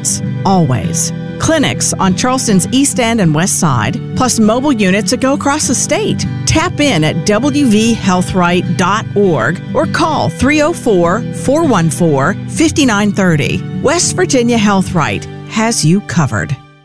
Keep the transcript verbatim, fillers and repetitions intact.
units, always. Clinics on Charleston's East End and West Side, plus mobile units that go across the state. Tap in at w v health right dot org or call three oh four, four one four, five nine three oh. West Virginia Health Right has you covered.